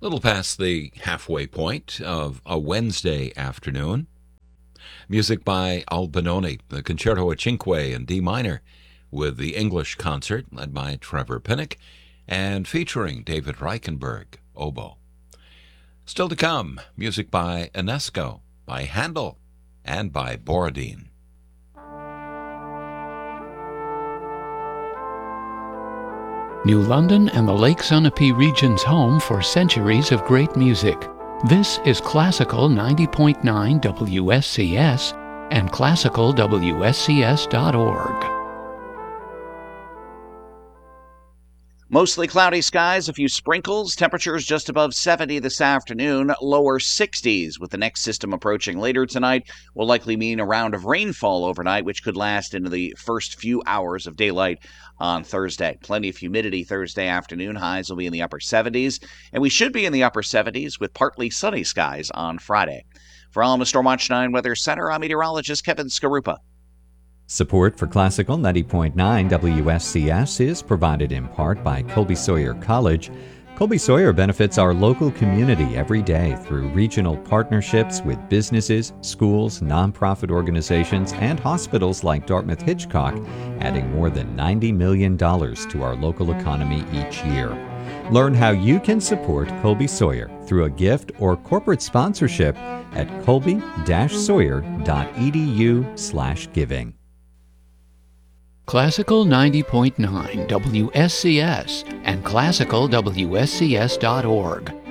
Little past the halfway point of a Wednesday afternoon. Music by Albinoni, the Concerto a Cinque in D minor, with the English concert led by Trevor Pinnock and featuring David Reichenberg, oboe. Still to come, music by Ionesco, by Handel, and by Borodin. New London and the Lake Sunapee region's home for centuries of great music. This is Classical 90.9 WSCS and classicalwscs.org. Mostly cloudy skies, a few sprinkles, temperatures just above 70 this afternoon, lower 60s with the next system approaching later tonight will likely mean a round of rainfall overnight, which could last into the first few hours of daylight on Thursday. Plenty of humidity Thursday afternoon. Highs will be in the upper 70s, and we should be in the upper 70s with partly sunny skies on Friday. For Alma Stormwatch 9 Weather Center, I'm meteorologist Kevin Skarupa. Support for Classical 90.9 WSCS is provided in part by Colby Sawyer College. Colby Sawyer benefits our local community every day through regional partnerships with businesses, schools, nonprofit organizations, and hospitals like Dartmouth Hitchcock, adding more than $90 million to our local economy each year. Learn how you can support Colby Sawyer through a gift or corporate sponsorship at colby-sawyer.edu/giving. Classical 90.9 WSCS and classicalwscs.org.